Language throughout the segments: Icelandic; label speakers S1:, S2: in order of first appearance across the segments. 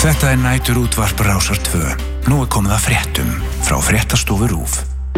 S1: Þetta næturútvarp Rásar 2. Nú komið að fréttum frá Fréttastofu RÚV.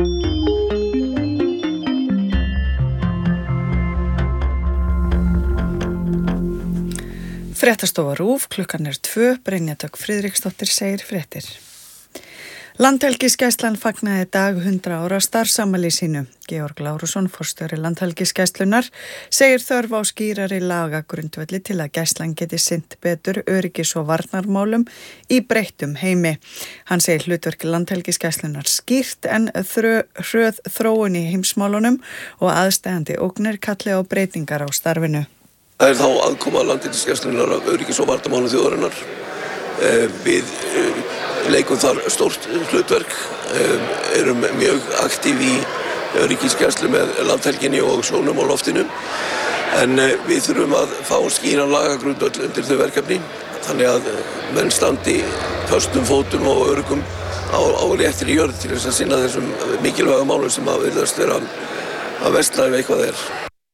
S2: Fréttastofa RÚV, klukkan 2, Brynja Dögg Friðriksdóttir segir fréttir. Landhelgisgæslan fagnaði dag 100 ára starfsafmæli sínu. Georg Lárusson, forstjóri Landhelgisgæslunnar, segir þörf á skýrari lagagrundvelli til að gæslan geti sinnt betur öryggis- og varnarmálum í breyttum heimi. Hann segir hlutverk Landhelgisgæslunnar skýrt en hröð þróun í heimsmálunum og aðsteðandi ógnir kalli á breytingar á starfinu.
S3: Það þá aðkoma Landhelgisgæslunnar af öryggis- og varnarmálum þjóðarinnar. Við leikum þar stórt hlutverk, erum mjög aktív í öryggisgæslu með landhelginni og sjónum á loftinu, en við þurfum að fá skýran lagagrundvöll undir þau verkefni, þannig að menn standi föstum fótum og öruggum á réttri jörð til þess að sinna þessum mikilvægu málum sem að virðast vera að versla ef eitthvað er.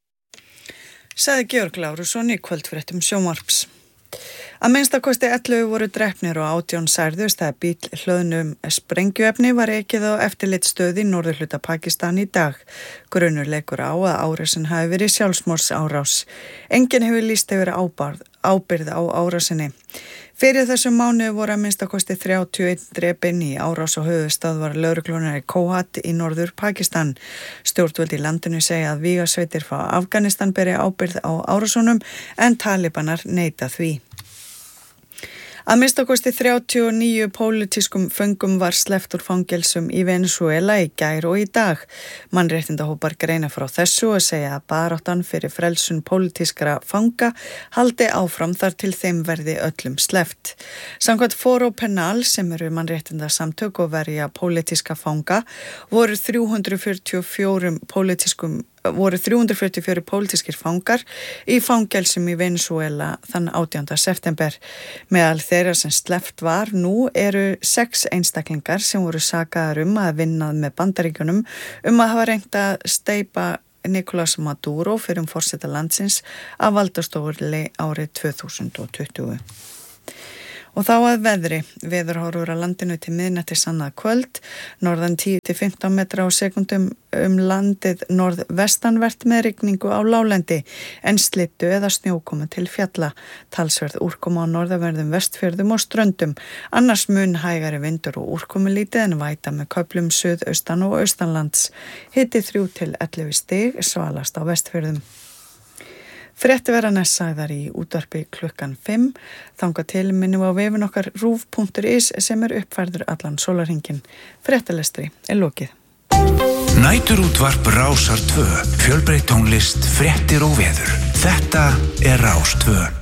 S2: Sagði Georg Lárusson í kvöldfréttum sjónvarps. Að minnstakosti 11 voru drepnir og 18 særðust þegar bíll hlöðnum sprengjuefni var ekið á eftirlitsstöð í norðurhluta Pakistan í dag. Grunur leikur á að árásin hafi verið sjálfsmorðsárás. Enginn hefur lýst yfir ábyrgð á árásinni. Fyrir þessum mánuði voru að minnstakosti 31 drepin í árás og höfuðstöðvar lögreglunar í Kohat í norður Pakistan. Stjórnvöld í landinu segja að vígasveitir frá Afganistan beri ábyrgð á árásunum en talibanar neita því. Að minnstakosti 39 pólitískum föngum var sleppt úr fangelsum í Venezuela í gær og í dag. Mannréttindahópar greina frá þessu og segja að baráttan fyrir frelsun pólitískra fanga haldi áfram þar til þeim verði öllum sleppt. Samkvæmt Foro Penal, sem eru mannréttindasamtök og verja pólitíska fanga, voru 344 pólitískir fangar í fangelsum í Venezuela þann 18. september. Meðal þeirra sem sleppt var nú eru 6 einstaklingar sem voru sakaðar að vinna með Bandaríkjunum að hafa reynt að steypa Nicolás Maduro fyrir forseta landsins af valdastofurli árið 2020. Og þá að veðri. Veðurhorfur á landinu til miðnættis annað kvöld, norðan 10-15 metra á sekúndum landið norðvestanvert með rigningu á láglendi, en slyddu eða snjókomu til fjalla. Talsverð úrkoma á norðanverðum Vestfjörðum og Ströndum. Annars mun hægari vindur og úrkomulítið en væta með köflum suðaustan og austanlands. Hiti 3-11 stig, svalast á Vestfjörðum. Frétti vera næst sagðar í útvarpi klukkan 5. Þangað til minnum á vefinn okkar ruv.is sem uppfærður allan sólarhringinn. Fréttalestri lokið.
S1: Næturútvarp Rásar 2. Fjölbreytt tónlist, fréttir og veður. Þetta Rás 2.